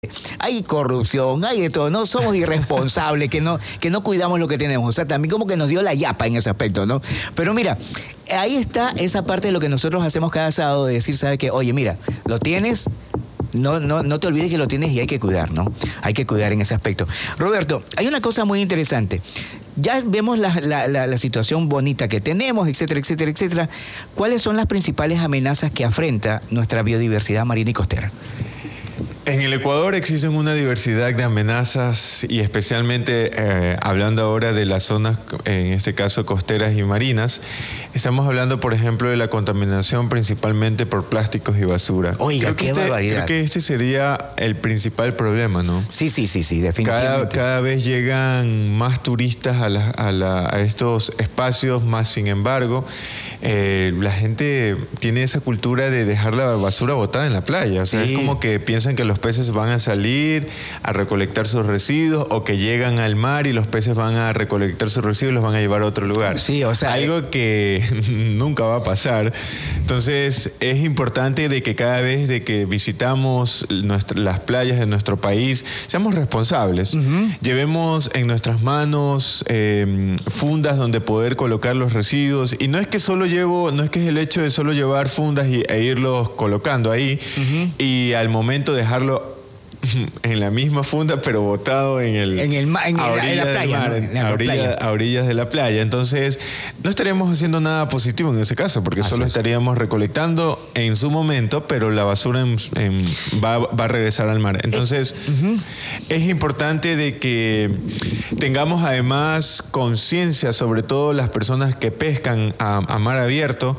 hay corrupción, hay de todo, no somos irresponsables, que no cuidamos lo que tenemos. O sea, también como que nos dio la yapa en ese aspecto, ¿no? Pero mira, ahí está esa parte de lo que nosotros hacemos cada sábado, de decir, ¿sabes qué? Oye, mira, lo tienes, no te olvides que lo tienes y hay que cuidar, ¿no? Hay que cuidar en ese aspecto. Roberto, hay una cosa muy interesante. Ya vemos la situación bonita que tenemos, etcétera, etcétera, etcétera. ¿Cuáles son las principales amenazas que afrenta nuestra biodiversidad marina y costera? En el Ecuador existen una diversidad de amenazas y especialmente hablando ahora de las zonas, en este caso costeras y marinas, estamos hablando, por ejemplo, de la contaminación principalmente por plásticos y basura. Oiga, qué barbaridad. Creo que este sería el principal problema, ¿no? Sí, definitivamente. Cada vez llegan más turistas a estos espacios, más sin embargo, la gente tiene esa cultura de dejar la basura botada en la playa. O sea, es como que piensan que los peces van a salir a recolectar sus residuos o que llegan al mar y los peces van a recolectar sus residuos y los van a llevar a otro lugar. Sí, o sea, algo que nunca va a pasar. Entonces es importante de que cada vez de que visitamos las playas de nuestro país seamos responsables. Llevemos en nuestras manos fundas donde poder colocar los residuos, y no es que es el hecho de solo llevar fundas e irlos colocando ahí y al momento dejarlo en la misma funda, pero botado en la playa, a orillas de la playa. Entonces, no estaríamos haciendo nada positivo en ese caso, porque solo estaríamos recolectando en su momento, pero la basura va a regresar al mar. Entonces, es importante de que tengamos además conciencia, sobre todo las personas que pescan a mar abierto,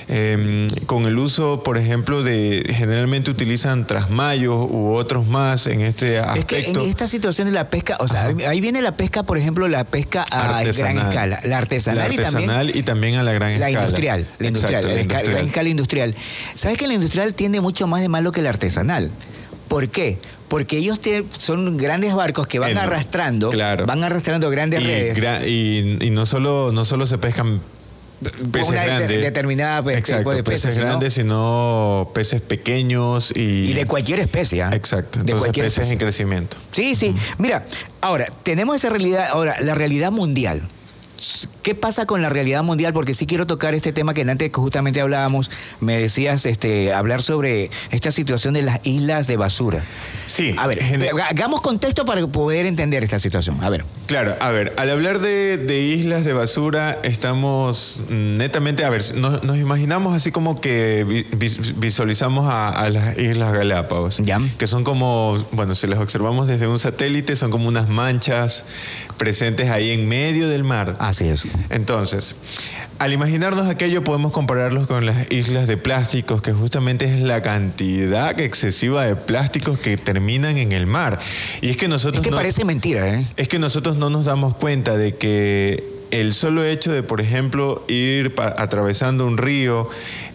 con el uso, por ejemplo, generalmente utilizan trasmayos u otros más en este aspecto. Es que en esta situación de la pesca, o sea, ahí viene la pesca, por ejemplo, la pesca a gran escala, la artesanal y también a la gran escala. La gran escala industrial. ¿Sabes que la industrial tiene mucho más de malo que la artesanal? ¿Por qué? Porque ellos son grandes barcos que van arrastrando, grandes redes. Y no solo se pescan peces grandes, determinada tipo de peces grandes, sino peces pequeños y de cualquier especie. Exacto. Entonces, peces en crecimiento. Sí. Mira, ahora tenemos esa realidad. Ahora, la realidad mundial. ¿Qué pasa con la realidad mundial? Porque sí quiero tocar este tema que antes justamente hablábamos. Me decías hablar sobre esta situación de las islas de basura. Sí. A ver, hagamos contexto para poder entender esta situación. A ver. Claro, al hablar de islas de basura, estamos netamente, nos imaginamos así como que visualizamos a las Islas Galápagos. ¿Ya? Que son como, si las observamos desde un satélite, son como unas manchas presentes ahí en medio del mar. Así es. Entonces, al imaginarnos aquello, podemos compararlos con las islas de plásticos, que justamente es la cantidad excesiva de plásticos que terminan en el mar. Y es que nosotros parece mentira, ¿eh? Es que nosotros no nos damos cuenta de que el solo hecho de, por ejemplo, ir atravesando un río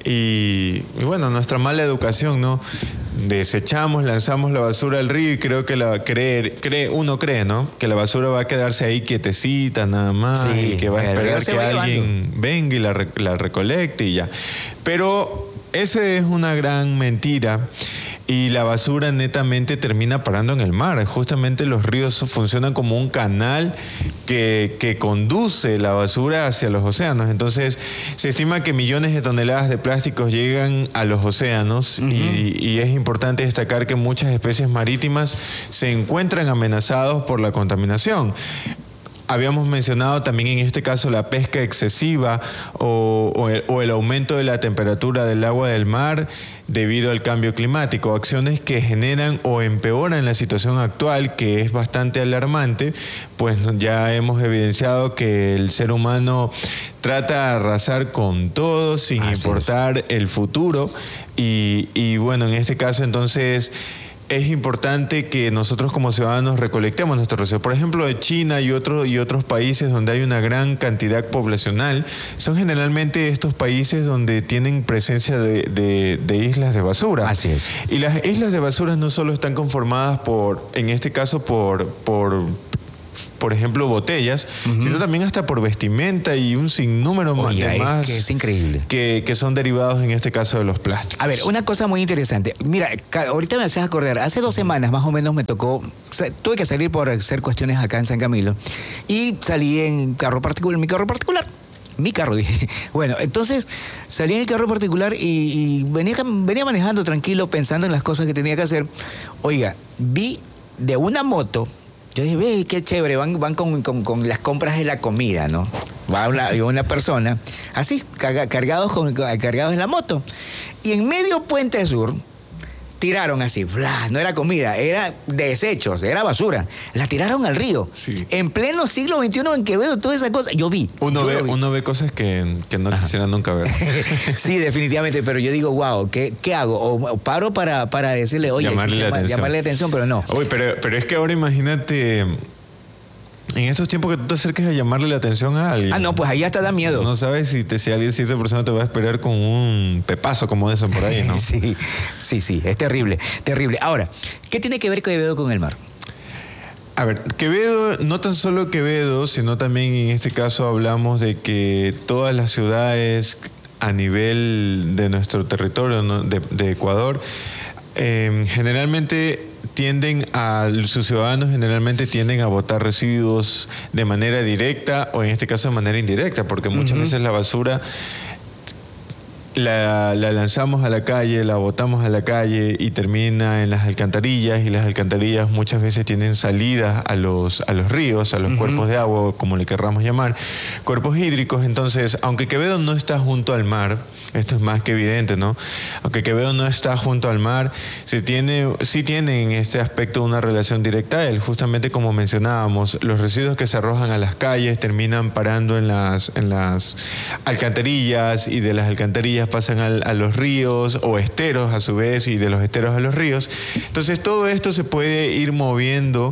y nuestra mala educación, ¿no? Desechamos, lanzamos la basura al río y creo que uno cree, ¿no? Que la basura va a quedarse ahí quietecita nada más, y que va a esperar que alguien venga y la recolecte y ya. Pero esa es una gran mentira. Y la basura netamente termina parando en el mar. Justamente los ríos funcionan como un canal que conduce la basura hacia los océanos. Entonces, se estima que millones de toneladas de plásticos llegan a los océanos y es importante destacar que muchas especies marítimas se encuentran amenazados por la contaminación. Habíamos mencionado también en este caso la pesca excesiva o el aumento de la temperatura del agua del mar debido al cambio climático, acciones que generan o empeoran la situación actual, que es bastante alarmante, pues ya hemos evidenciado que el ser humano trata de arrasar con todo sin importar el futuro y en este caso entonces es importante que nosotros como ciudadanos recolectemos nuestros residuos. Por ejemplo, de China y otros países donde hay una gran cantidad poblacional, son generalmente estos países donde tienen presencia de islas de basura. Así es. Y las islas de basura no solo están conformadas por por ejemplo, botellas, sino también hasta por vestimenta y un sinnúmero de más que es increíble. Que son derivados en este caso de los plásticos. A ver, una cosa muy interesante. Mira, ahorita me haces acordar, hace 2 semanas más o menos me tocó, tuve que salir por hacer cuestiones acá en San Camilo y salí en carro particular, mi carro, dije. Bueno, entonces salí en el carro particular y venía manejando tranquilo, pensando en las cosas que tenía que hacer. Oiga, vi de una moto, yo dije, ve, qué chévere, van con las compras de la comida, ¿no? Va una persona, así, cargados en la moto. Y en medio Puente Sur, tiraron así, no era comida, era desechos, era basura. La tiraron al río. Sí. En pleno siglo XXI en Quevedo, todas esas cosas. Yo vi. Uno ve cosas que no quisiera nunca ver. Sí, definitivamente, pero yo digo, wow, ¿qué hago? O paro para decirle, oye, llamarle la atención, pero no. Oye, pero es que ahora imagínate, en estos tiempos que tú te acerques a llamarle la atención a alguien. No, pues ahí hasta da miedo. No sabes si esa persona te va a esperar con un pepazo como eso por ahí, ¿no? Sí, es terrible, terrible. Ahora, ¿qué tiene que ver Quevedo con el mar? A ver, Quevedo, no tan solo Quevedo, sino también en este caso hablamos de que todas las ciudades a nivel de nuestro territorio, ¿no? de Ecuador, generalmente sus ciudadanos generalmente tienden a botar residuos de manera directa o en este caso de manera indirecta, porque muchas veces la basura la lanzamos a la calle, la botamos a la calle y termina en las alcantarillas, y las alcantarillas muchas veces tienen salidas a los ríos, a los cuerpos de agua, como le querramos llamar, cuerpos hídricos. Entonces, aunque Quevedo no está junto al mar, esto es más que evidente, ¿no? Aunque Quevedo no está junto al mar, sí tiene en este aspecto una relación directa a él. Justamente como mencionábamos, los residuos que se arrojan a las calles terminan parando en las alcantarillas, y de las alcantarillas pasan a los ríos o esteros a su vez, y de los esteros a los ríos. Entonces todo esto se puede ir moviendo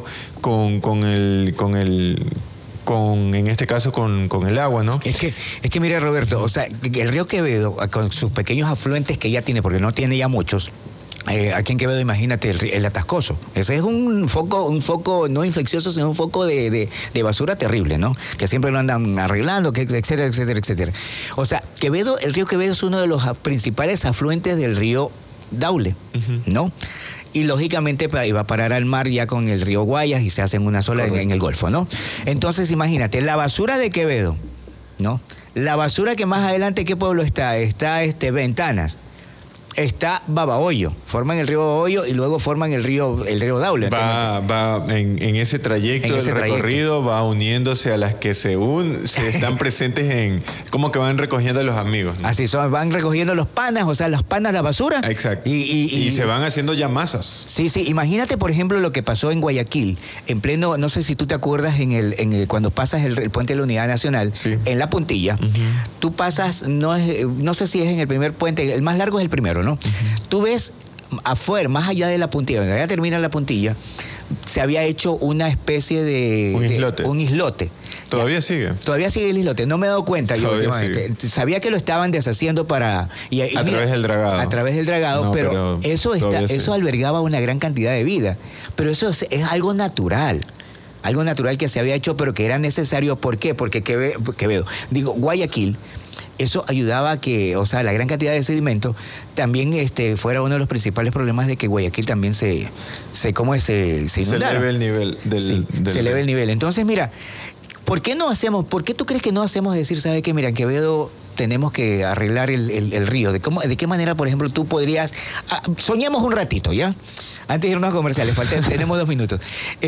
en este caso con el agua, ¿no? Es que mira, Roberto, o sea, el río Quevedo, con sus pequeños afluentes que ya tiene, porque no tiene ya muchos, aquí en Quevedo, imagínate, el Atascoso. Ese es un foco no infeccioso, sino un foco de basura terrible, ¿no? Que siempre lo andan arreglando, etcétera, etcétera, etcétera. O sea, el río Quevedo es uno de los principales afluentes del río Daule, ¿no? Y lógicamente iba a parar al mar ya con el río Guayas y se hacen una sola en el Golfo, ¿no? Entonces, imagínate, la basura de Quevedo, ¿no? La basura que más adelante, ¿qué pueblo está? Está Ventanas. Está Babahoyo, forman el río Babahoyo y luego forman el río Daule. Va en ese trayecto del recorrido, va uniéndose a las que se están presentes como que van recogiendo a los amigos, ¿no? Así son, van recogiendo los panas, o sea, la basura. Exacto. Y se van haciendo ya masas. Sí, imagínate, por ejemplo, lo que pasó en Guayaquil, en pleno, no sé si tú te acuerdas, cuando pasas el puente de la Unidad Nacional, sí, en La Puntilla, tú pasas, no sé si es en el primer puente, el más largo es el primero, ¿no? Tú ves afuera, más allá de la puntilla, donde ya termina la puntilla, se había hecho una especie de... Un islote. Todavía sigue. Todavía sigue el islote. No me he dado cuenta yo últimamente. Sabía que lo estaban deshaciendo para... A través del dragado. A través del dragado, no, pero eso albergaba una gran cantidad de vida. Pero eso es algo natural. Algo natural que se había hecho, pero que era necesario. ¿Por qué? Porque Guayaquil, eso ayudaba a que, o sea, la gran cantidad de sedimento también fuera uno de los principales problemas de que Guayaquil también se inundara. Se eleve el nivel se eleve el nivel. Entonces, mira, ¿por qué tú crees que no hacemos decir, ¿sabes qué? Mira, en Quevedo tenemos que arreglar el río. ¿De qué manera, por ejemplo, tú podrías... soñemos un ratito, ¿ya? Antes de irnos a comerciales, tenemos 2 minutos.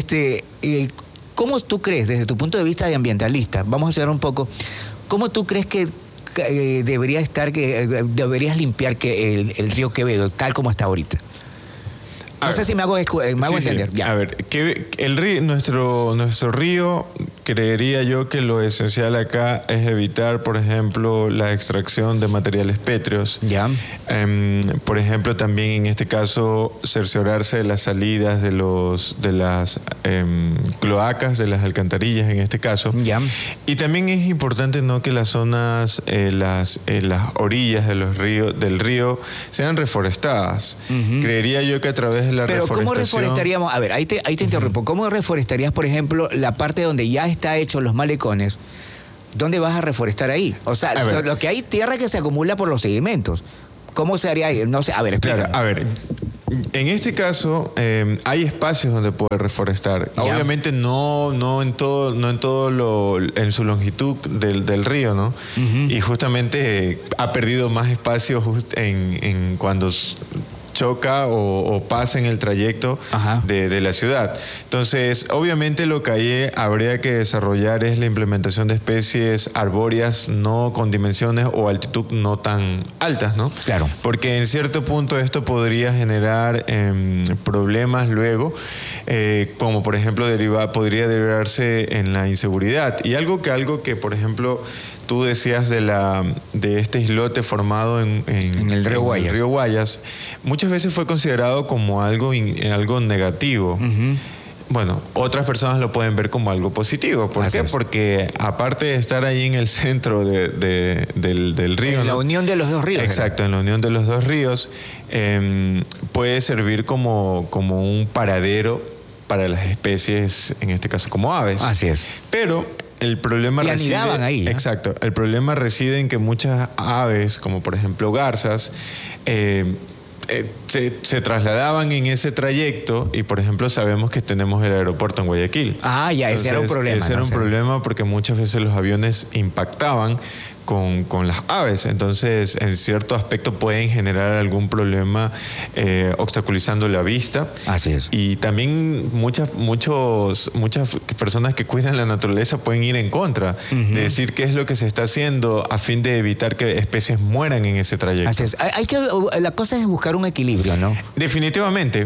¿Cómo tú crees, desde tu punto de vista de ambientalista, vamos a hacer un poco, cómo tú crees que deberías limpiar el río Quevedo tal como está ahorita? No sé si me hago entender. Sí. Ya. A ver, el río, nuestro río creería yo que lo esencial acá es evitar, por ejemplo, la extracción de materiales pétreos. Ya. Por ejemplo, también en este caso, cerciorarse de las salidas de las cloacas, de las alcantarillas en este caso. Ya. Y también es importante, ¿no?, que las zonas, las orillas del río sean reforestadas. Creería yo que a través de la reforestación... Pero ¿cómo reforestaríamos? A ver, ahí te interrumpo. ¿Cómo reforestarías, por ejemplo, la parte donde ya está hecho los malecones? ¿Dónde vas a reforestar ahí? O sea, lo que hay tierra que se acumula por los sedimentos. ¿Cómo se haría ahí? No sé, a ver, explícame. Claro, a ver, en este caso hay espacios donde puede reforestar. Ya. Obviamente no en todo en su longitud del río, ¿no? Y justamente ha perdido más espacio en cuando choca o pasa en el trayecto de la ciudad. Entonces, obviamente lo que ahí habría que desarrollar es la implementación de especies arbóreas no con dimensiones o altitud no tan altas, ¿no? Claro. Porque en cierto punto esto podría generar problemas luego, como por ejemplo podría derivarse en la inseguridad. Y algo que por ejemplo, tú decías de este islote formado en el río Guayas. El río Guayas, muchas veces fue considerado como algo negativo. Bueno, otras personas lo pueden ver como algo positivo. ¿Por qué? Porque aparte de estar ahí en el centro del río... En la unión de los dos ríos. Exacto, en la unión de los dos ríos, puede servir como un paradero para las especies, en este caso como aves. Así es. Pero el problema reside... anidaban ahí, ¿eh? Exacto. El problema reside en que muchas aves, como por ejemplo garzas, se trasladaban en ese trayecto y, por ejemplo, sabemos que tenemos el aeropuerto en Guayaquil. Ah, ya, ese era un problema. Ese era un problema porque muchas veces los aviones impactaban con las aves. Entonces, en cierto aspecto pueden generar algún problema obstaculizando la vista. Así es. Y también muchas personas que cuidan la naturaleza pueden ir en contra de decir qué es lo que se está haciendo a fin de evitar que especies mueran en ese trayecto. Así es. La cosa es buscar un equilibrio, ¿no? Definitivamente.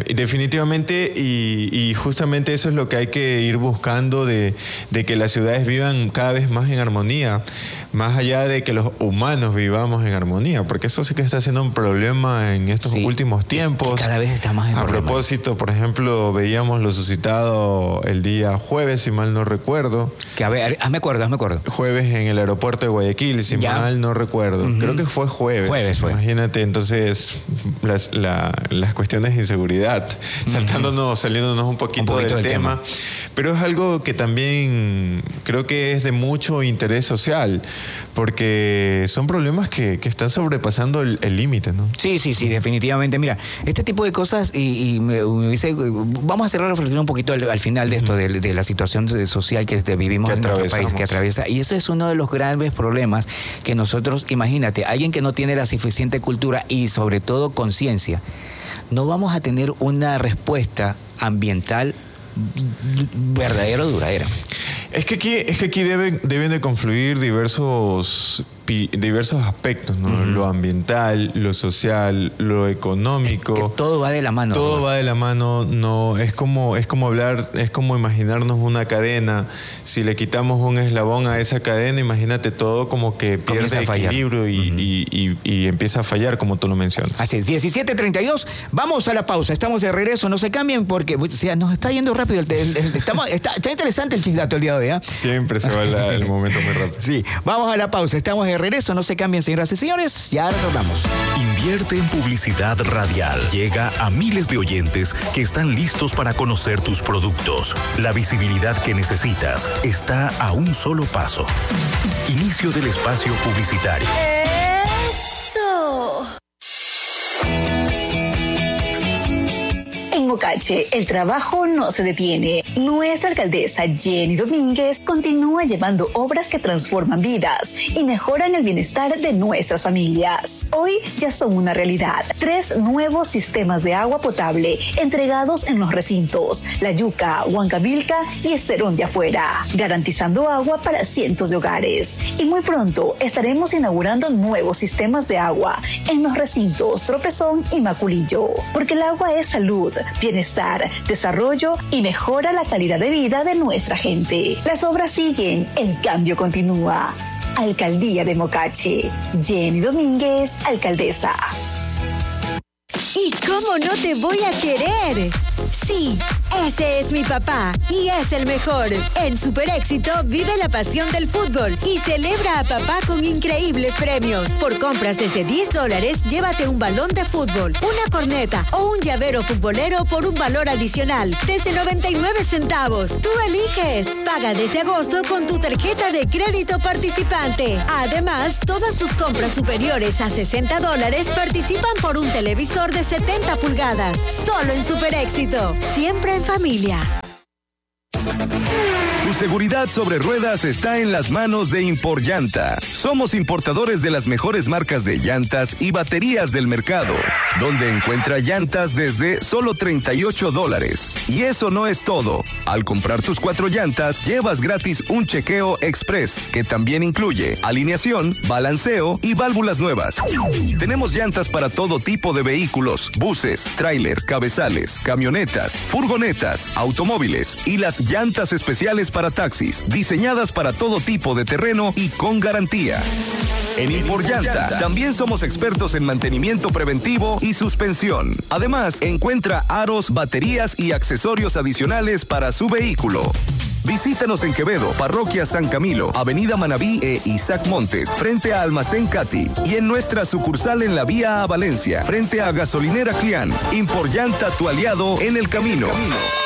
Y justamente eso es lo que hay que ir buscando de que las ciudades vivan cada vez más en armonía, más allá de que los humanos vivamos en armonía, porque eso sí que está siendo un problema en estos últimos tiempos. Cada vez está más en A problema. propósito, por ejemplo, veíamos lo suscitado el día jueves, si mal no recuerdo. Que a ver, hazme acuerdo. Jueves en el aeropuerto de Guayaquil, si mal no recuerdo. Creo que fue jueves. Jueves fue. Imagínate, entonces, las cuestiones de inseguridad, saliéndonos un poquito del tema. Pero es algo que también creo que es de mucho interés social, porque son problemas que están sobrepasando el límite, ¿no? Sí, definitivamente. Mira, este tipo de cosas, vamos a hacer la reflexión un poquito al final de esto, de la situación social que vivimos en nuestro país, que atraviesa. Y eso es uno de los grandes problemas que nosotros, imagínate, alguien que no tiene la suficiente cultura y sobre todo conciencia, no vamos a tener una respuesta ambiental verdadera o duradera. Es que aquí deben de confluir diversos aspectos, ¿no? Lo ambiental, lo social, lo económico. Que todo va de la mano. Todo va de la mano. No, es como imaginarnos una cadena. Si le quitamos un eslabón a esa cadena, imagínate todo como que pierde equilibrio y empieza a fallar, como tú lo mencionas. Así es, 17:32. Vamos a la pausa. Estamos de regreso. No se cambien porque nos está yendo rápido. Está interesante el chisgato el día de hoy, ¿eh? Siempre se va el momento muy rápido. Sí, vamos a la pausa. Estamos de regreso. No se cambien, señoras y señores. Ya retornamos. Invierte en publicidad radial. Llega a miles de oyentes que están listos para conocer tus productos. La visibilidad que necesitas está a un solo paso. Inicio del espacio publicitario. ¡Eso! En Ocache, el trabajo no se detiene. Nuestra alcaldesa Jenny Domínguez continúa llevando obras que transforman vidas y mejoran el bienestar de nuestras familias. Hoy ya son una realidad. 3 nuevos sistemas de agua potable entregados en los recintos La Yuca, Huancavilca y Esterón de Afuera, garantizando agua para cientos de hogares. Y muy pronto estaremos inaugurando nuevos sistemas de agua en los recintos Tropezón y Maculillo, porque el agua es salud bienestar, desarrollo y mejora la calidad de vida de nuestra gente. Las obras siguen, el cambio continúa. Alcaldía de Mocache. Jenny Domínguez, alcaldesa. ¿Y cómo no te voy a querer? Sí, ese es mi papá y es el mejor. En Super Éxito vive la pasión del fútbol y celebra a papá con increíbles premios. Por compras desde $10, llévate un balón de fútbol, una corneta o un llavero futbolero por un valor adicional desde 99 centavos. Tú eliges. Paga desde agosto con tu tarjeta de crédito participante. Además, todas tus compras superiores a $60 participan por un televisor de 70 pulgadas. Solo en Super Éxito. Siempre en familia. Tu seguridad sobre ruedas está en las manos de Imporllanta. Somos importadores de las mejores marcas de llantas y baterías del mercado, donde encuentra llantas desde solo $38. Y eso no es todo. Al comprar tus 4 llantas, llevas gratis un chequeo express, que también incluye alineación, balanceo y válvulas nuevas. Tenemos llantas para todo tipo de vehículos, buses, tráiler, cabezales, camionetas, furgonetas, automóviles y las llantas especiales para taxis, diseñadas para todo tipo de terreno y con garantía. En Imporllanta también somos expertos en mantenimiento preventivo y suspensión. Además, encuentra aros, baterías y accesorios adicionales para su vehículo. Visítanos en Quevedo, Parroquia San Camilo, Avenida Manabí e Isaac Montes, frente a Almacén Cati, y en nuestra sucursal en la vía a Valencia, frente a Gasolinera Clián. Imporllanta, tu aliado en el camino.